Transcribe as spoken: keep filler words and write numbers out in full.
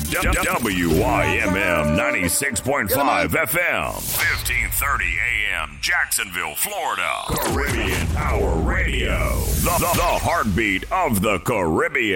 W Y M M ninety-six point five F M, fifteen thirty A M, Jacksonville, Florida. Caribbean Power Radio, the, the, the heartbeat of the Caribbean.